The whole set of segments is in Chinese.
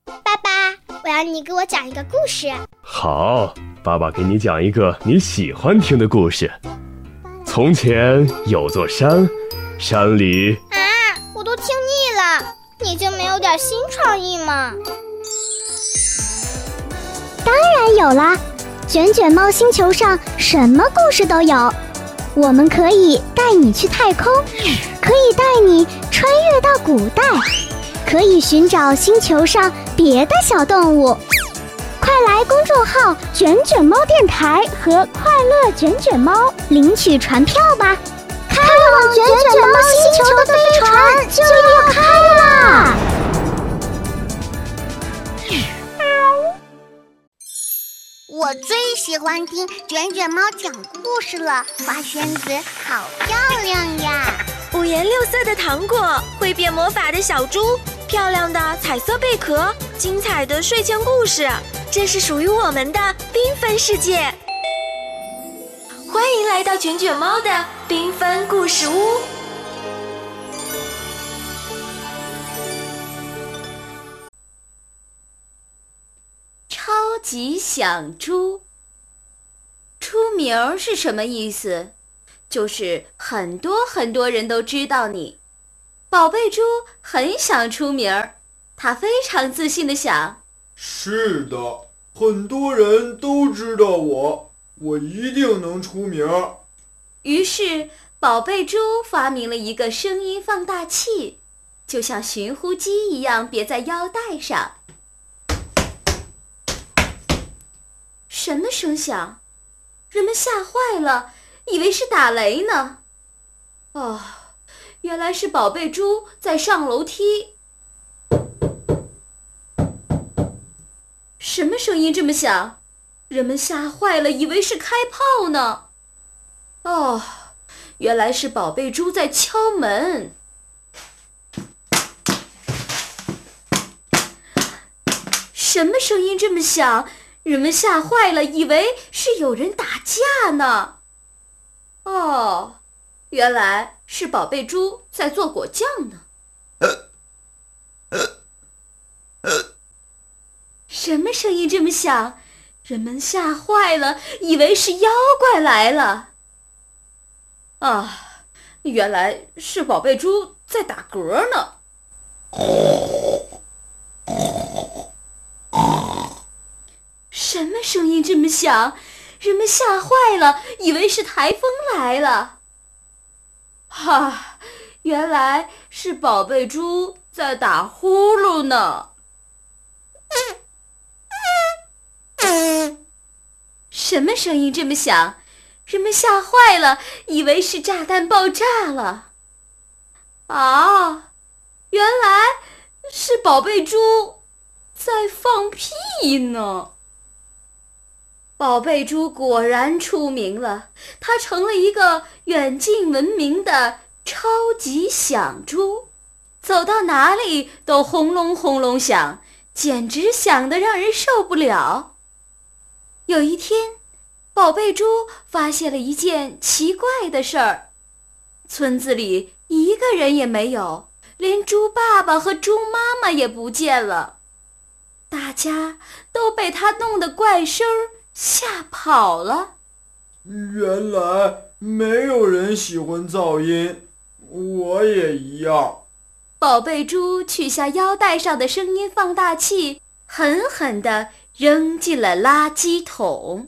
爸爸，我要你给我讲一个故事。 好，爸爸给你讲一个你喜欢听的故事。从前有座山，山里…… 我都听腻了，你就没有点新创意吗？ 当然有啦，卷卷猫星球上什么故事都有。我们可以带你去太空，可以带你穿越到古代，可以寻找星球上别的小动物。快来公众号卷卷猫电台和快乐卷卷猫领取船票吧，开往卷卷猫星球的飞船就要开啦！ 我最喜欢听卷卷猫讲故事了，花仙子好漂亮呀！ 五颜六色的糖果，会变魔法的小猪，漂亮的彩色贝壳，精彩的睡前故事，这是属于我们的缤纷世界。欢迎来到卷卷猫的缤纷故事屋。 超级响猪，出名是什么意思？就是很多人都知道你。宝贝猪很想出名，他非常自信地想： 是的，很多人都知道我一定能出名。 于是宝贝猪发明了一个声音放大器，就像寻呼机一样别在腰带上。什么声响？人们吓坏了，以为是打雷呢。原来是宝贝猪在上楼梯。什么声音这么响？人们吓坏了，以为是开炮呢。原来是宝贝猪在敲门。什么声音这么响？人们吓坏了，以为是有人打架呢。原来是宝贝猪在做果酱呢。什么声音这么响？人们吓坏了，以为是妖怪来了。原来是宝贝猪在打嗝呢。什么声音这么响？人们吓坏了，以为是台风来了。原来是宝贝猪在打呼噜呢。什么声音这么响？人们吓坏了，以为是炸弹爆炸了。原来是宝贝猪在放屁呢。宝贝猪果然出名了，它成了一个远近闻名的超级响猪，走到哪里都轰隆轰隆响，简直响得让人受不了。有一天，宝贝猪发现了一件奇怪的事儿，村子里一个人也没有，连猪爸爸和猪妈妈也不见了，大家都被它弄得怪声吓跑了。 原来没有人喜欢噪音，我也一样。 宝贝猪取下腰带上的声音放大器，狠狠地扔进了垃圾桶。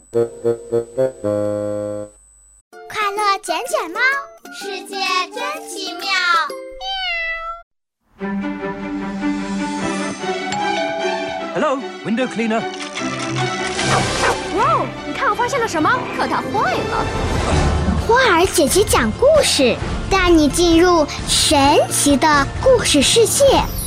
快乐卷卷猫，世界真奇妙。 Hello, window cleaner. 哇，你看我发现了什么？可它坏了。 花儿姐姐讲故事，带你进入神奇的故事世界。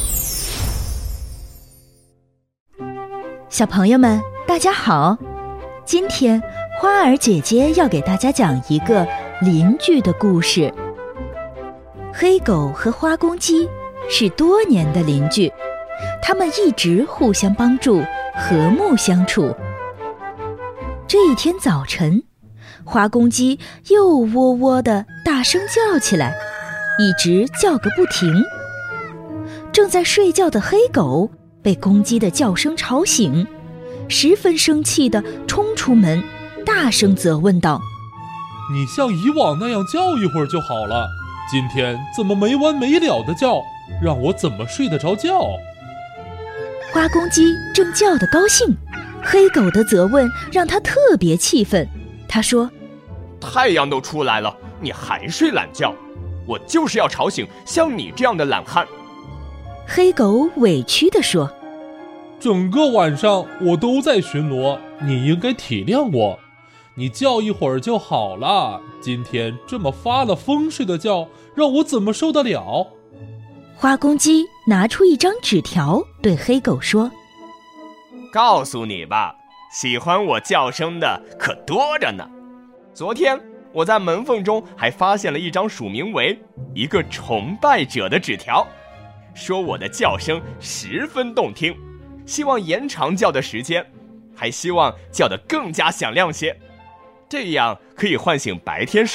小朋友们，大家好！今天花儿姐姐要给大家讲一个邻居的故事。黑狗和花公鸡是多年的邻居，他们一直互相帮助，和睦相处。这一天早晨，花公鸡又喔喔地大声叫起来，一直叫个不停。正在睡觉的黑狗被公鸡的叫声吵醒，十分生气地冲出门，大声责问道： 你像以往那样叫一会儿就好了，今天怎么没完没了的叫，让我怎么睡得着觉？ 花公鸡正叫得高兴，黑狗的责问让他特别气愤。他说： 太阳都出来了，你还睡懒觉，我就是要吵醒像你这样的懒汉。 黑狗委屈地说： 整个晚上我都在巡逻，你应该体谅我，你叫一会儿就好了，今天这么发了疯似的叫，让我怎么受得了？ 花公鸡拿出一张纸条对黑狗说： 告诉你吧，喜欢我叫声的可多着呢。昨天我在门缝中还发现了一张署名为一个崇拜者的纸条，说我的叫声十分动听，希望延长叫的时间，还希望叫得更加响亮些，这样可以唤醒白天